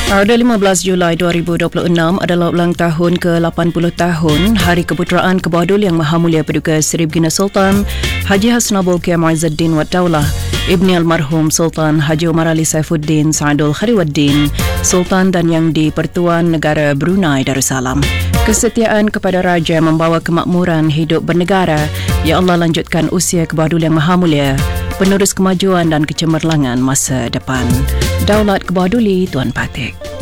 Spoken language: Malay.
Pada 15 Julai 2026 adalah ulang tahun ke-80 tahun Hari Keputeraan ke bawah Duli Yang Maha Mulia Paduka Seri Baginda Sultan Haji Hasnabul Kiai Muizzuddin Wad Daulah Ibni Almarhum Sultan Haji Umar Ali Saifuddin Saadul Khariwaddin Sultan dan Yang di-Pertuan Negara Brunei Darussalam. Kesetiaan kepada Raja membawa kemakmuran hidup bernegara. Ya Allah, lanjutkan usia ke bawah Duli Yang Maha Mulia, penerus kemajuan dan kecemerlangan masa depan. Daulat ke bawah Duli, Tuan Patik.